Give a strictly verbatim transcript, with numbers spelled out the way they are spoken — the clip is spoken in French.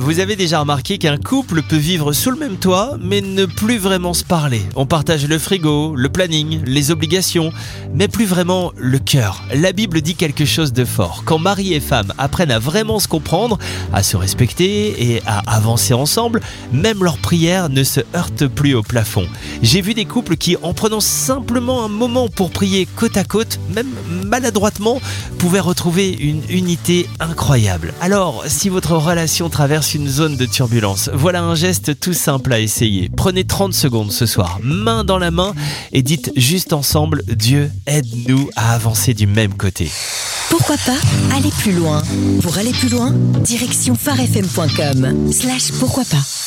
Vous avez déjà remarqué qu'un couple peut vivre sous le même toit, mais ne plus vraiment se parler. On partage le frigo, le planning, les obligations, mais plus vraiment le cœur. La Bible dit quelque chose de fort. Quand mari et femme apprennent à vraiment se comprendre, à se respecter et à avancer ensemble, même leurs prières ne se heurtent plus au plafond. J'ai vu des couples qui, en prenant simplement un moment pour prier côte à côte, même maladroitement, pouvaient retrouver une unité incroyable. Alors, si votre relation traverse une zone de turbulence, voilà un geste tout simple à essayer. Prenez trente secondes ce soir, main dans la main, et dites juste ensemble « Dieu, aide-nous à avancer du même côté ». Pourquoi pas aller plus loin? Pour aller plus loin, direction phare f m point com slash pourquoi pas.